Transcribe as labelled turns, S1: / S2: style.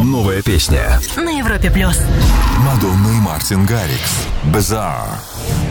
S1: новая песня
S2: на Европе+.
S1: Мадонна и Мартин Гаррикс «Bizarre».